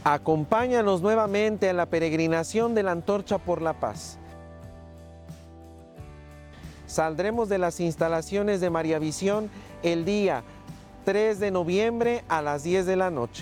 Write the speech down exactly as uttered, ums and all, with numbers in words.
Acompáñanos nuevamente a la peregrinación de la Antorcha por la Paz. Saldremos de las instalaciones de María Visión el día tres de noviembre a las diez de la noche.